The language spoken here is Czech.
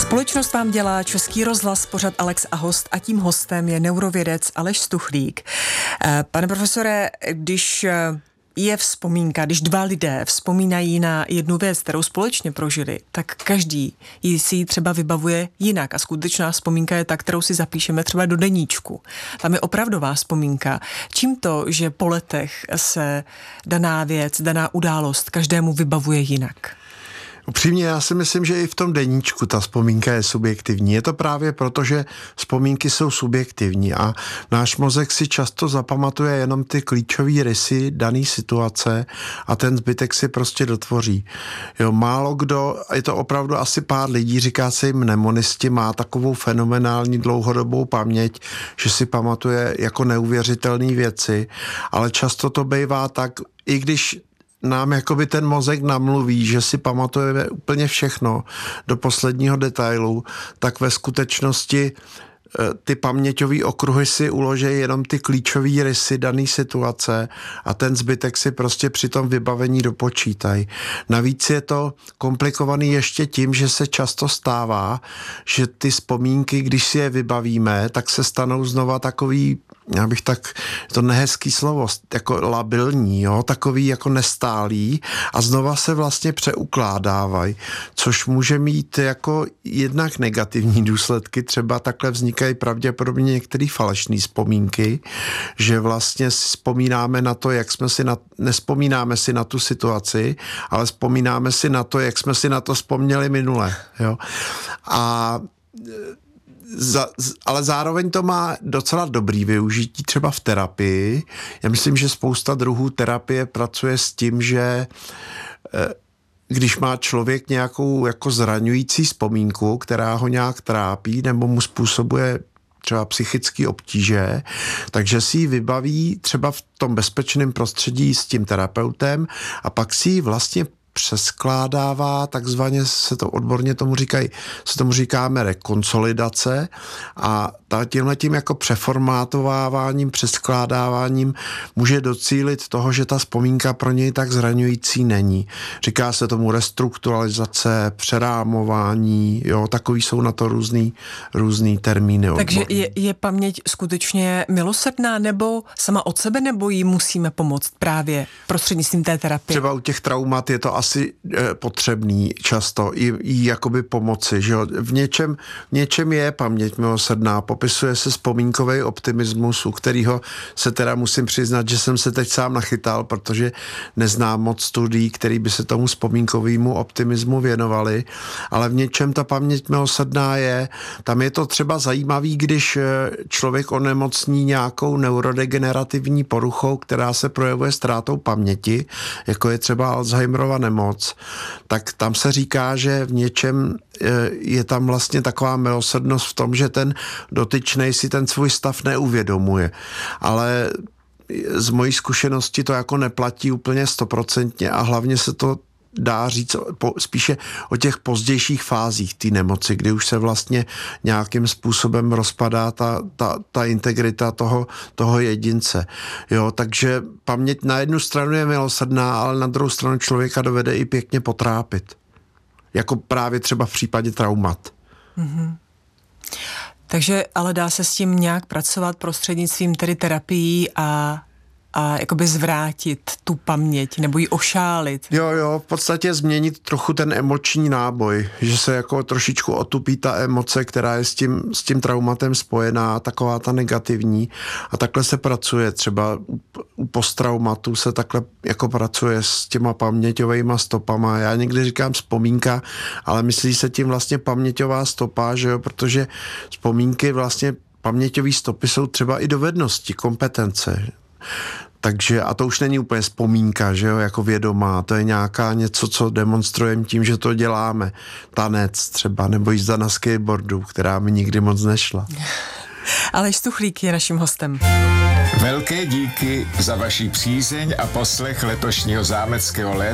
Společnost vám dělá Český rozhlas, pořad Alex a host, a tím hostem je neurovědec Aleš Stuchlík. Pane profesore, když je vzpomínka, když dva lidé vzpomínají na jednu věc, kterou společně prožili, tak každý si ji třeba vybavuje jinak a skutečná vzpomínka je ta, kterou si zapíšeme třeba do deníčku. Tam je opravdová vzpomínka. Čím to, že po letech se daná věc, daná událost každému vybavuje jinak? Upřímně, já si myslím, že i v tom deníčku ta vzpomínka je subjektivní. Je to právě proto, že vzpomínky jsou subjektivní a náš mozek si často zapamatuje jenom ty klíčové rysy dané situace a ten zbytek si prostě dotvoří. Jo, málo kdo, je to opravdu asi pár lidí, říká se jim mnemonisti, má takovou fenomenální dlouhodobou paměť, že si pamatuje jako neuvěřitelné věci, ale často to bývá tak, i když nám jakoby ten mozek namluví, že si pamatujeme úplně všechno do posledního detailu, tak ve skutečnosti ty paměťové okruhy si uloží jenom ty klíčové rysy dané situace a ten zbytek si prostě při tom vybavení dopočítají. Navíc je to komplikovaný ještě tím, že se často stává, že ty vzpomínky, když si je vybavíme, tak se stanou znova takový, já bych tak, to nehezký slovo, jako labilní, jo, takový jako nestálý a znova se vlastně přeukládávají, což může mít jako jednak negativní důsledky, třeba takhle vznikají pravděpodobně některé falešné vzpomínky, že vlastně si vzpomínáme na to, jak jsme si nespomínáme si na tu situaci, ale vzpomínáme si na to, jak jsme si na to vzpomněli minule, jo. Ale zároveň to má docela dobrý využití třeba v terapii. Já myslím, že spousta druhů terapie pracuje s tím, že když má člověk nějakou jako zraňující vzpomínku, která ho nějak trápí nebo mu způsobuje třeba psychické obtíže, takže si ji vybaví třeba v tom bezpečném prostředí s tím terapeutem a pak si ji vlastně přeskládává, takzvaně se to odborně tomu říkáme rekonsolidace a tímhletím jako přeformátováváním, přeskládáváním může docílit toho, že ta vzpomínka pro něj tak zraňující není. Říká se tomu restrukturalizace, přerámování, jo, takový jsou na to různý termíny. Takže je paměť skutečně milosrdná nebo sama od sebe, nebo jí musíme pomoct právě prostřednictvím té terapie? Třeba u těch traumat je to asi potřebný často jí jakoby pomoci, že jo. V něčem je paměť milosrdná, popisuje se vzpomínkový optimismus, u kterého se teda musím přiznat, že jsem se teď sám nachytal, protože neznám moc studií, který by se tomu vzpomínkovému optimismu věnovali, ale v něčem ta paměť milosrdná je. Tam je to třeba zajímavý, když člověk onemocní nějakou neurodegenerativní poruchou, která se projevuje ztrátou paměti, jako je třeba Alzheimerova nemoc, tak tam se říká, že v něčem je tam vlastně taková milosrdnost v tom, že ten dotyčnej si ten svůj stav neuvědomuje. Ale z mojí zkušenosti to jako neplatí úplně 100% a hlavně se to dá říct spíše o těch pozdějších fázích té nemoci, kdy už se vlastně nějakým způsobem rozpadá ta integrita toho jedince. Jo, takže paměť na jednu stranu je milosrdná, ale na druhou stranu člověka dovede i pěkně potrápit. Jako právě třeba v případě traumat. Mm-hmm. Takže ale dá se s tím nějak pracovat prostřednictvím tedy terapií a jakoby zvrátit tu paměť nebo ji ošálit. Jo, v podstatě změnit trochu ten emoční náboj, že se jako trošičku otupí ta emoce, která je s tím traumatem spojená, taková ta negativní a takhle se pracuje. Třeba u posttraumatu se takhle jako pracuje s těma paměťovejma stopama. Já někdy říkám vzpomínka, ale myslí se tím vlastně paměťová stopa, že jo, protože vzpomínky vlastně paměťové stopy jsou třeba i dovednosti, kompetence. Takže, a to už není úplně vzpomínka, že jo, jako vědomá, to je něco, co demonstrujeme tím, že to děláme. Tanec třeba, nebo jízda na skateboardu, která mi nikdy moc nešla. Aleš Stuchlík je naším hostem. Velké díky za vaši přízeň a poslech letošního zámeckého léta.